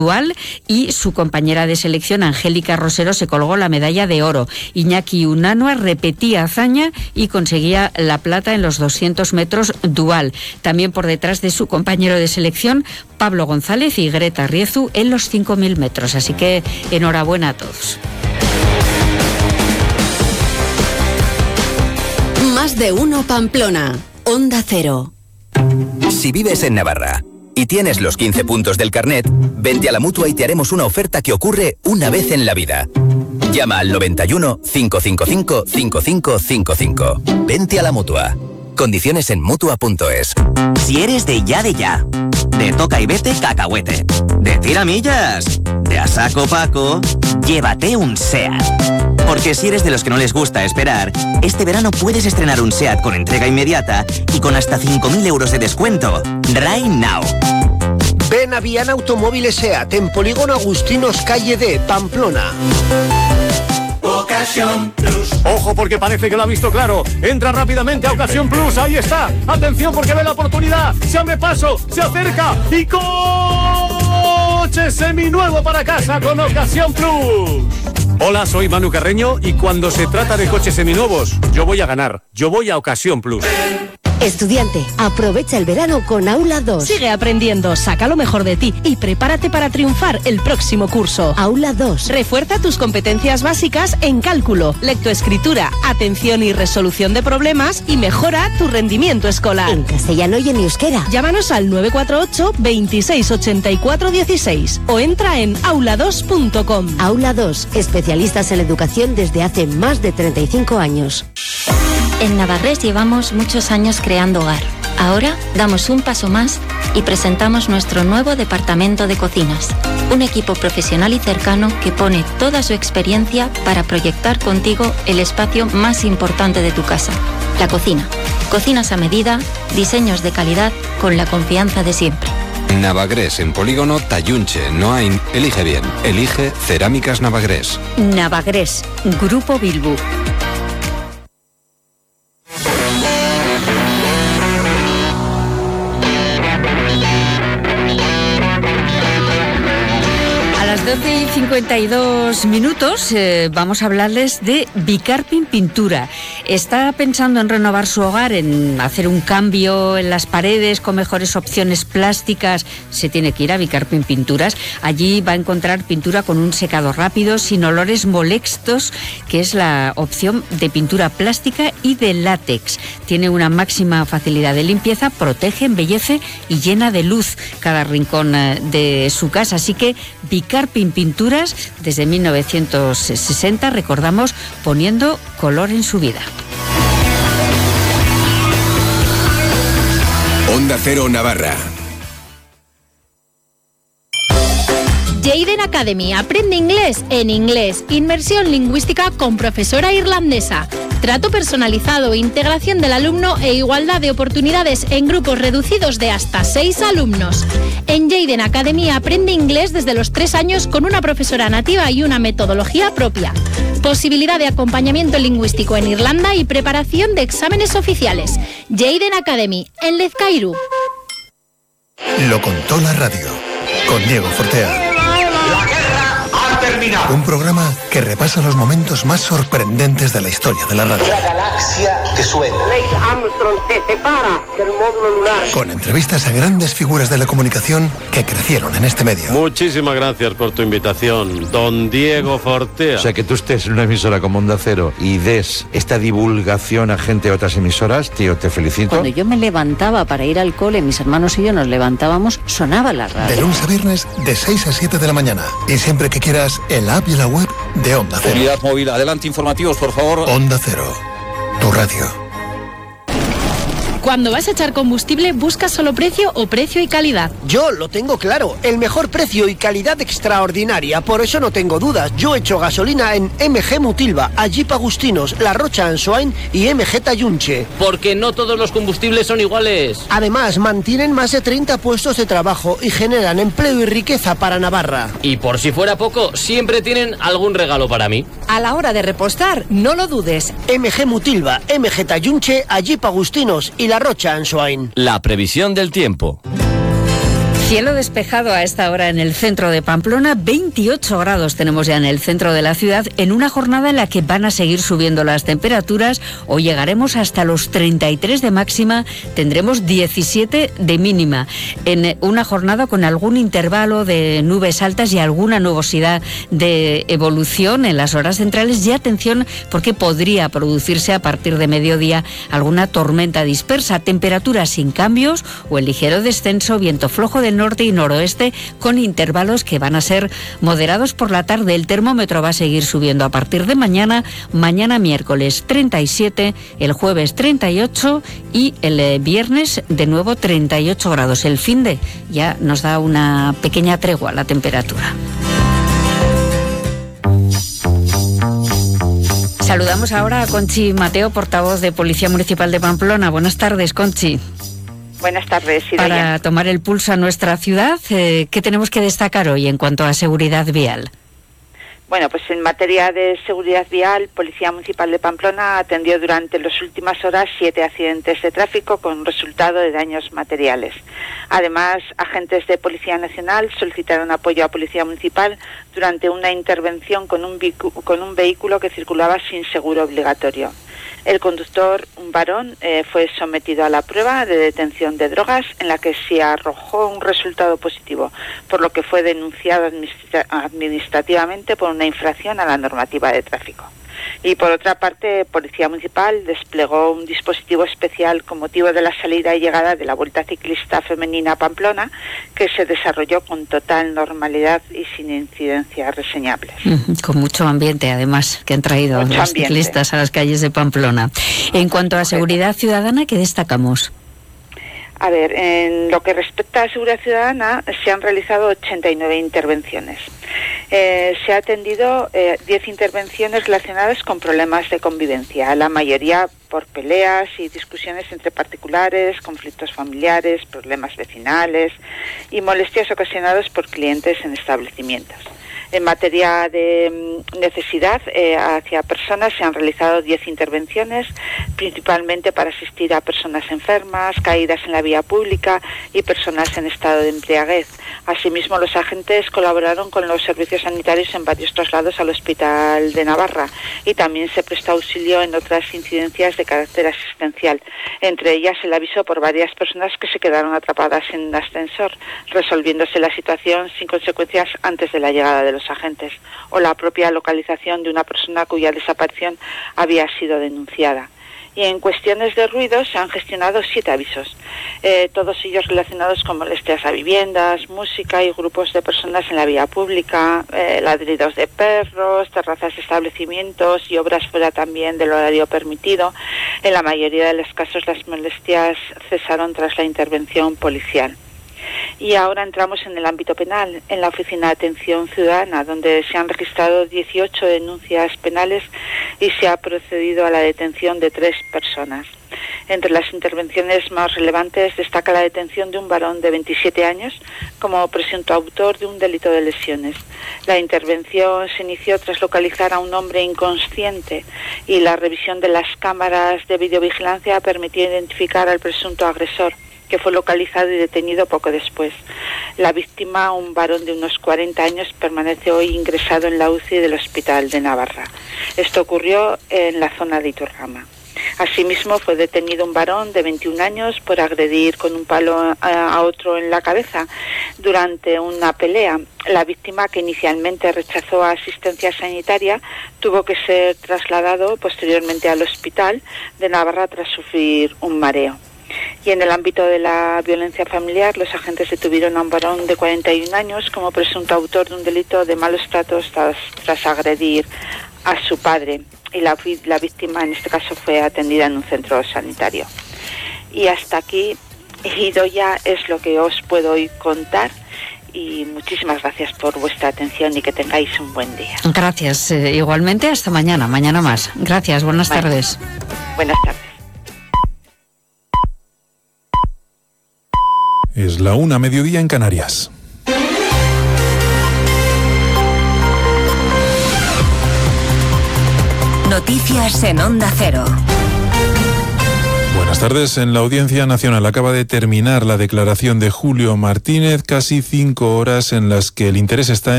y su compañera de selección Angélica Rosero se colgó la medalla de oro. Iñaki Unanua repetía hazaña y conseguía la plata en los 200 metros dual. También por detrás de su compañero de selección Pablo González y Greta Riezu en los 5.000 metros. Así que enhorabuena a todos. Más de uno Pamplona. Onda Cero. Si vives en Navarra y tienes los 15 puntos del carnet, vente a la Mutua y te haremos una oferta que ocurre una vez en la vida. Llama al 91 555 5555. Vente a la Mutua. Condiciones en Mutua.es. Si eres de ya, de toca y vete cacahuete, de tiramillas, de a saco Paco, llévate un SEAT. Porque si eres de los que no les gusta esperar, este verano puedes estrenar un SEAT con entrega inmediata y con hasta 5.000 euros de descuento. Right now. Ven a Viana Automóviles SEAT en Polígono Agustinos, calle D, Pamplona. Ocasión Plus. Ojo, porque parece que lo ha visto claro. Entra rápidamente a Ocasión Plus. Ahí está. Atención, porque ve la oportunidad. Se abre paso, se acerca y coche seminuevo para casa con Ocasión Plus. Hola, soy Manu Carreño y cuando se trata de coches seminuevos, yo voy a ganar. Yo voy a Ocasión Plus. Estudiante, aprovecha el verano con Aula 2. Sigue aprendiendo, saca lo mejor de ti y prepárate para triunfar el próximo curso. Aula 2. Refuerza tus competencias básicas en cálculo, lectoescritura, atención y resolución de problemas y mejora tu rendimiento escolar. En castellano y en euskera. Llámanos al 948 26 84 16 o entra en aula2.com. Aula 2, especialistas en educación desde hace más de 35 años. En Navarrés llevamos muchos años creando hogar. Ahora damos un paso más y presentamos nuestro nuevo departamento de cocinas. Un equipo profesional y cercano que pone toda su experiencia para proyectar contigo el espacio más importante de tu casa, la cocina. Cocinas a medida, diseños de calidad con la confianza de siempre. Navagrés en Polígono Tayunche, Noain. Elige bien. Elige Cerámicas Navagrés. Navagrés, Grupo Bilbu. A las 12:52 vamos a hablarles de Bicarpin Pintura. Está pensando en renovar su hogar, en hacer un cambio en las paredes con mejores opciones plásticas. Se tiene que ir a Bicarpin Pinturas. Allí va a encontrar pintura con un secado rápido, sin olores molestos, que es la opción de pintura plástica y de látex. Tiene una máxima facilidad de limpieza, protege, embellece y llena de luz cada rincón de su casa. Así que Bicarpin Pinturas, desde 1960, recordamos, poniendo color en su vida. Onda Cero Navarra. Jayden Academy, aprende inglés en inglés, inmersión lingüística con profesora irlandesa, trato personalizado, integración del alumno e igualdad de oportunidades en grupos reducidos de hasta 6 alumnos. En Jayden Academy aprende inglés desde los 3 años con una profesora nativa y una metodología propia. Posibilidad de acompañamiento lingüístico en Irlanda y preparación de exámenes oficiales. Jayden Academy, en Lezcairu. Lo contó la radio, con Diego Fortea. La guerra ha terminado. Un programa que repasa los momentos más sorprendentes de la historia de la radio. La galaxia que suena. Neil Armstrong se separa del módulo lunar. Con entrevistas a grandes figuras de la comunicación que crecieron en este medio. Muchísimas gracias por tu invitación, don Diego Fortea. O sea, que tú estés en una emisora como Onda Cero y des esta divulgación a gente de otras emisoras, tío, te felicito. Cuando yo me levantaba para ir al cole, mis hermanos y yo nos levantábamos, sonaba la radio. De lunes a viernes, de 6 a 7 de la mañana. Y siempre que quieras, en la app y la web de Onda Cero. Unidad móvil, adelante, informativos, por favor. Onda Cero, tu radio. Cuando vas a echar combustible, busca solo precio o precio y calidad. Yo lo tengo claro, el mejor precio y calidad extraordinaria, por eso no tengo dudas. Yo echo gasolina en MG Mutilva, Jeep Agustinos, La Rocha Ansoain y MG Tayunche. Porque no todos los combustibles son iguales. Además, mantienen más de 30 puestos de trabajo y generan empleo y riqueza para Navarra. Y por si fuera poco, siempre tienen algún regalo para mí. A la hora de repostar, no lo dudes. MG Mutilva, MG Tayunche, Jeep Agustinos y La Rocha Ansoain. La previsión del tiempo. Cielo despejado a esta hora en el centro de Pamplona, 28 grados tenemos ya en el centro de la ciudad, en una jornada en la que van a seguir subiendo las temperaturas. Hoy llegaremos hasta los 33 de máxima, tendremos 17 de mínima, en una jornada con algún intervalo de nubes altas y alguna nubosidad de evolución en las horas centrales. Y atención, porque podría producirse a partir de mediodía alguna tormenta dispersa, temperaturas sin cambios o el ligero descenso, viento flojo del norte y noroeste con intervalos que van a ser moderados por la tarde. El termómetro va a seguir subiendo a partir de mañana miércoles 37, el jueves 38 y el viernes de nuevo 38 grados. El finde ya nos da una pequeña tregua a la temperatura. Saludamos ahora a Conchi Mateo, portavoz de Policía Municipal de Pamplona. Buenas tardes, Conchi. Buenas tardes, Idoia. Para tomar el pulso a nuestra ciudad, ¿qué tenemos que destacar hoy en cuanto a seguridad vial? Bueno, pues en materia de seguridad vial, Policía Municipal de Pamplona atendió durante las últimas horas 7 accidentes de tráfico con resultado de daños materiales. Además, agentes de Policía Nacional solicitaron apoyo a Policía Municipal durante una intervención con un vehículo que circulaba sin seguro obligatorio. El conductor, un varón, fue sometido a la prueba de detención de drogas en la que se arrojó un resultado positivo, por lo que fue denunciado administrativamente por una infracción a la normativa de tráfico. Y por otra parte, Policía Municipal desplegó un dispositivo especial con motivo de la salida y llegada de la Vuelta Ciclista Femenina a Pamplona, que se desarrolló con total normalidad y sin incidencias reseñables. Con mucho ambiente, además, que han traído los ciclistas a las calles de Pamplona. En cuanto a seguridad ciudadana, ¿qué destacamos? A ver, en lo que respecta a seguridad ciudadana, se han realizado 89 intervenciones. Se ha atendido 10 intervenciones relacionadas con problemas de convivencia, la mayoría por peleas y discusiones entre particulares, conflictos familiares, problemas vecinales y molestias ocasionadas por clientes en establecimientos. En materia de necesidad hacia personas se han realizado 10 intervenciones, principalmente para asistir a personas enfermas, caídas en la vía pública y personas en estado de embriaguez. Asimismo, los agentes colaboraron con los servicios sanitarios en varios traslados al Hospital de Navarra y también se prestó auxilio en otras incidencias de carácter asistencial. Entre ellas, el aviso por varias personas que se quedaron atrapadas en un ascensor, resolviéndose la situación sin consecuencias antes de la llegada de los agentes, o la propia localización de una persona cuya desaparición había sido denunciada. Y en cuestiones de ruido se han gestionado 7 avisos, todos ellos relacionados con molestias a viviendas, música y grupos de personas en la vía pública, ladridos de perros, terrazas de establecimientos y obras fuera también del horario permitido. En la mayoría de los casos las molestias cesaron tras la intervención policial. Y ahora entramos en el ámbito penal, en la Oficina de Atención Ciudadana, donde se han registrado 18 denuncias penales y se ha procedido a la detención de 3 personas. Entre las intervenciones más relevantes destaca la detención de un varón de 27 años como presunto autor de un delito de lesiones. La intervención se inició tras localizar a un hombre inconsciente y la revisión de las cámaras de videovigilancia permitió identificar al presunto agresor, que fue localizado y detenido poco después. La víctima, un varón de unos 40 años, permanece hoy ingresado en la UCI del Hospital de Navarra. Esto ocurrió en la zona de Iturrama. Asimismo, fue detenido un varón de 21 años por agredir con un palo a otro en la cabeza durante una pelea. La víctima, que inicialmente rechazó asistencia sanitaria, tuvo que ser trasladado posteriormente al Hospital de Navarra tras sufrir un mareo. Y en el ámbito de la violencia familiar, los agentes detuvieron a un varón de 41 años como presunto autor de un delito de malos tratos tras agredir a su padre. Y la víctima, en este caso, fue atendida en un centro sanitario. Y hasta aquí, Idoia, es lo que os puedo hoy contar. Y muchísimas gracias por vuestra atención y que tengáis un buen día. Gracias. Igualmente, hasta mañana más. Gracias, buenas tardes. Buenas tardes. Es la 1:00 mediodía en Canarias. Noticias en Onda Cero. Buenas tardes. En la Audiencia Nacional acaba de terminar la declaración de Julio Martínez, casi 5 horas en las que el interés está